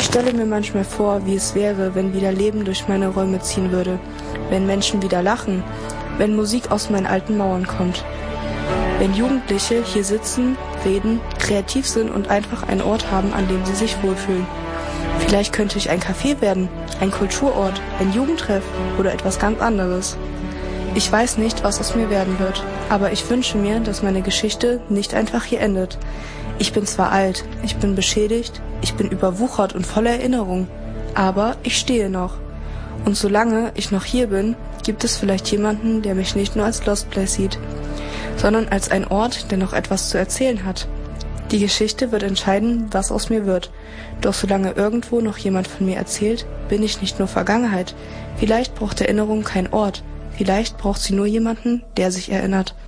Ich stelle mir manchmal vor, wie es wäre, wenn wieder Leben durch meine Räume ziehen würde, wenn Menschen wieder lachen, wenn Musik aus meinen alten Mauern kommt. Wenn Jugendliche hier sitzen, reden, kreativ sind und einfach einen Ort haben, an dem sie sich wohlfühlen. Vielleicht könnte ich ein Café werden, ein Kulturort, ein Jugendtreff oder etwas ganz anderes. Ich weiß nicht, was aus mir werden wird, aber ich wünsche mir, dass meine Geschichte nicht einfach hier endet. Ich bin zwar alt, ich bin beschädigt, ich bin überwuchert und voller Erinnerung, aber ich stehe noch. Und solange ich noch hier bin, gibt es vielleicht jemanden, der mich nicht nur als Lost Place sieht, sondern als ein Ort, der noch etwas zu erzählen hat. Die Geschichte wird entscheiden, was aus mir wird. Doch solange irgendwo noch jemand von mir erzählt, bin ich nicht nur Vergangenheit. Vielleicht braucht Erinnerung kein Ort. Vielleicht braucht sie nur jemanden, der sich erinnert.